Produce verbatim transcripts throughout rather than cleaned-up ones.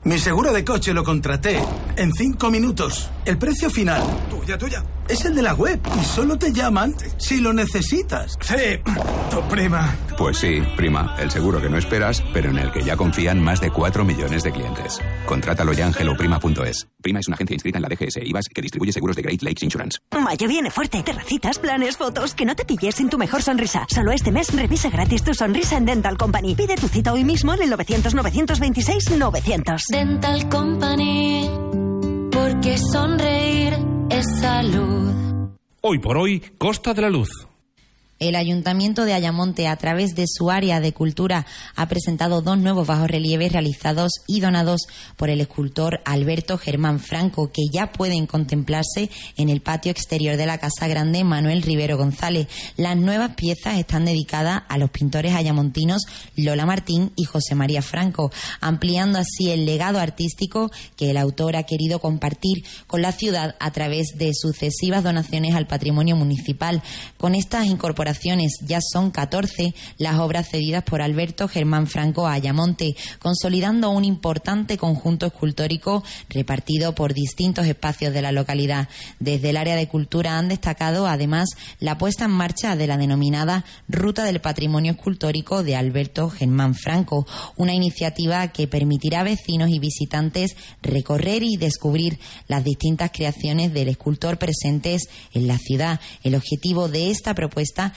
Mi seguro de coche lo contraté en cinco minutos. El precio final... Tuya, tuya. Es el de la web y solo te llaman si lo necesitas. Sí, tu prima. Pues sí, prima, el seguro que no esperas, pero en el que ya confían más de cuatro millones de clientes. Contrátalo ya en hello prima punto es. Prima es una agencia inscrita en la D G S e I V A S que distribuye seguros de Great Lakes Insurance. Mayo viene fuerte. Terracitas, planes, fotos, que no te pilles sin tu mejor sonrisa. Solo este mes revisa gratis tu sonrisa en Dental Company. Pide tu cita hoy mismo en el novecientos, novecientos veintiséis, novecientos. Dental Company, porque sonreír es salud. Hoy por hoy, Costa de la Luz. El Ayuntamiento de Ayamonte, a través de su área de cultura, ha presentado dos nuevos bajorrelieves realizados y donados por el escultor Alberto Germán Franco, que ya pueden contemplarse en el patio exterior de la Casa Grande Manuel Rivero González. Las nuevas piezas están dedicadas a los pintores ayamontinos Lola Martín y José María Franco, ampliando así el legado artístico que el autor ha querido compartir con la ciudad a través de sucesivas donaciones al patrimonio municipal. Con estas incorporaciones ya son catorce las obras cedidas por Alberto Germán Franco a Ayamonte, consolidando un importante conjunto escultórico repartido por distintos espacios de la localidad. Desde el área de cultura han destacado además la puesta en marcha de la denominada Ruta del Patrimonio Escultórico de Alberto Germán Franco, una iniciativa que permitirá a vecinos y visitantes recorrer y descubrir las distintas creaciones del escultor presentes en la ciudad. El objetivo de esta propuesta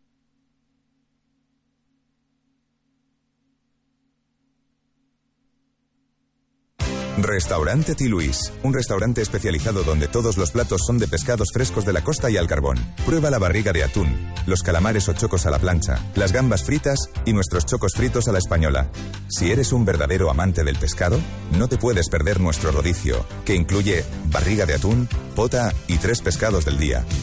Restaurante Ti Luis, un restaurante especializado donde todos los platos son de pescados frescos de la costa y al carbón. Prueba la barriga de atún, los calamares o chocos a la plancha, las gambas fritas y nuestros chocos fritos a la española. Si eres un verdadero amante del pescado, no te puedes perder nuestro rodicio, que incluye barriga de atún, pota y tres pescados del día.